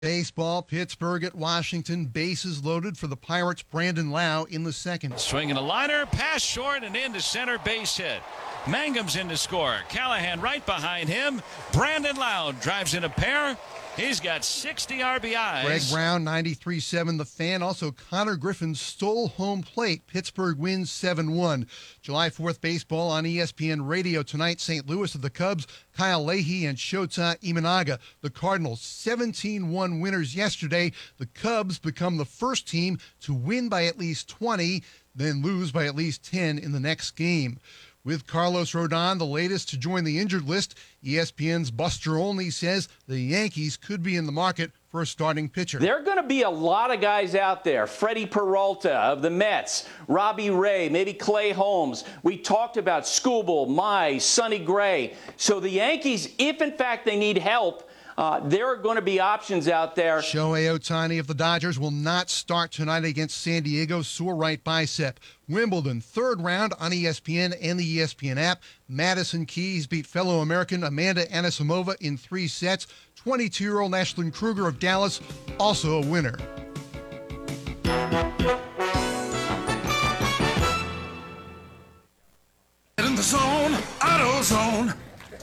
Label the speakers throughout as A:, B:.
A: Baseball, Pittsburgh at Washington. Bases loaded for the Pirates' Brandon Lau in the second.
B: Swinging a liner, pass short and into center, base hit. Mangum's in to score. Callahan right behind him. Brandon Lau drives in a pair. He's got 60 RBIs.
A: Greg Brown, 93-7 the Fan. Also, Connor Griffin stole home plate. Pittsburgh wins 7-1. July 4th baseball on ESPN Radio tonight. St. Louis of the Cubs, Kyle Leahy and Shota Imanaga. The Cardinals 17-1 winners yesterday. The Cubs become the first team to win by at least 20, then lose by at least 10 in the next game. With Carlos Rodon, the latest to join the injured list, ESPN's Buster Olney says the Yankees could be in the market for a starting pitcher.
C: There are going to be a lot of guys out there. Freddie Peralta of the Mets, Robbie Ray, maybe Clay Holmes. We talked about Skubal, Mize, Sonny Gray. So the Yankees, if in fact they need help, there are going to be options out there.
A: Shohei Ohtani of the Dodgers will not start tonight against San Diego, sore right bicep. Wimbledon, third round on ESPN and the ESPN app. Madison Keys beat fellow American Amanda Anisimova in 3 sets. 22-year-old Ashlyn Kruger of Dallas, also a winner.
D: In the zone, AutoZone.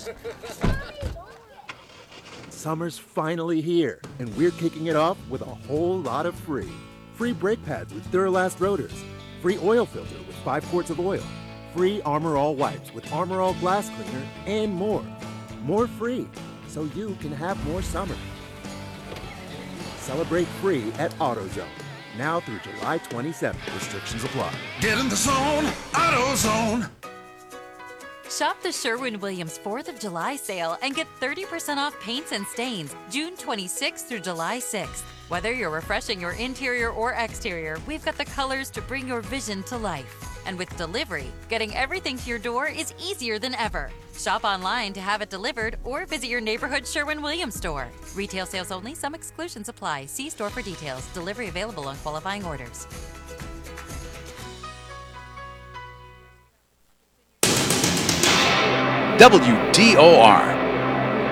E: Summer's finally here, and we're kicking it off with a whole lot of free. Free brake pads with Duralast rotors. Free oil filter with 5 quarts of oil. Free Armor All wipes with Armor All glass cleaner, and more. More free, so you can have more summer. Celebrate free at AutoZone. Now through July 27th. Restrictions apply.
D: Get in the zone, AutoZone.
F: Shop the Sherwin-Williams 4th of July sale and get 30% off paints and stains June 26th through July 6th. Whether you're refreshing your interior or exterior, we've got the colors to bring your vision to life. And with delivery, getting everything to your door is easier than ever. Shop online to have it delivered or visit your neighborhood Sherwin-Williams store. Retail sales only. Some exclusions apply. See store for details. Delivery available on qualifying orders.
G: WDOR